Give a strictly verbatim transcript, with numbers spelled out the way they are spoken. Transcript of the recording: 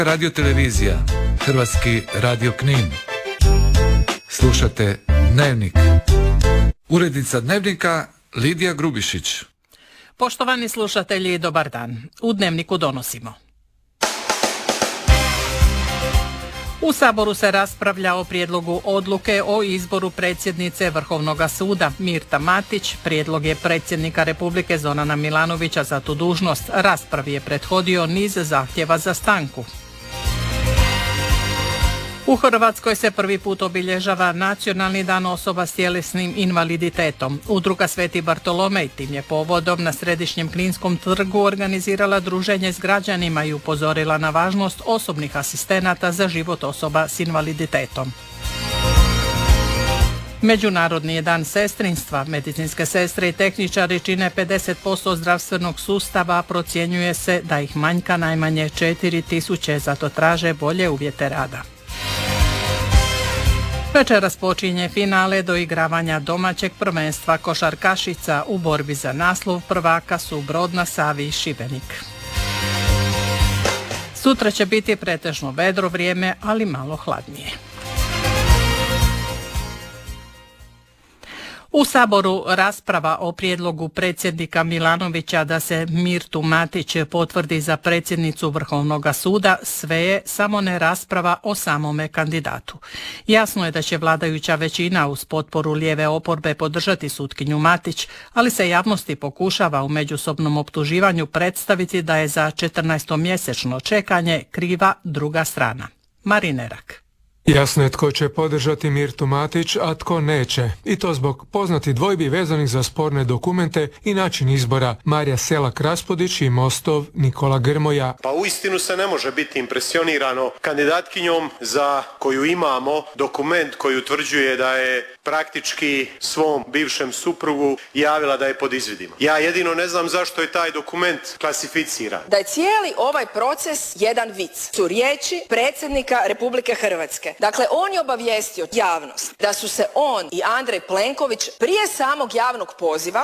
Radio televizija, Hrvatski radio Knin. Slušate Dnevnik. Urednica Dnevnika Lidija Grubišić. Poštovani slušatelji, dobar dan. U Dnevniku donosimo. U Saboru se raspravlja o prijedlogu odluke o izboru predsjednice Vrhovnog suda. Mirta Matić prijedlog je predsjednika Republike Zorana Milanovića za tu dužnost. Raspravi je prethodio niz zahtjeva za stanku. U Hrvatskoj se prvi put obilježava Nacionalni dan osoba s tjelesnim invaliditetom. Udruga Sveti Bartolomej tim je povodom na Središnjem Kninskom trgu organizirala druženje s građanima i upozorila na važnost osobnih asistenata za život osoba s invaliditetom. Međunarodni je dan sestrinstva. Medicinske sestre i tehničari čine pedeset posto zdravstvenog sustava, a procjenjuje se da ih manjka najmanje četiri tisuće, zato traže bolje uvjete rada. Večeras počinje finale doigravanja domaćeg prvenstva košarkašica. U borbi za naslov prvaka su Brod na Savi i Šibenik. Sutra će biti pretežno vedro vrijeme, ali malo hladnije. U Saboru rasprava o prijedlogu predsjednika Milanovića da se Mirtu Matić potvrdi za predsjednicu Vrhovnog suda, sve je samo ne rasprava o samome kandidatu. Jasno je da će vladajuća većina uz potporu lijeve oporbe podržati sutkinju Matić, ali se javnosti pokušava u međusobnom optuživanju predstaviti da je za četrnaestomjesečno čekanje kriva druga strana. Marinerak. Jasno je tko će podržati Mirtu Matić, a tko neće. I to zbog poznatih dvojbi vezanih za sporne dokumente i način izbora Marija Selak-Raspudić i Mostov Nikola Grmoja. Pa uistinu se ne može biti impresionirano kandidatkinjom za koju imamo dokument koji utvrđuje da je praktički svom bivšem suprugu javila da je pod izvidima. Ja jedino ne znam zašto je taj dokument klasificiran. Da je cijeli ovaj proces jedan vic. Su riječi predsjednika Republike Hrvatske. Dakle, on je obavijestio javnost da su se on i Andrej Plenković prije samog javnog poziva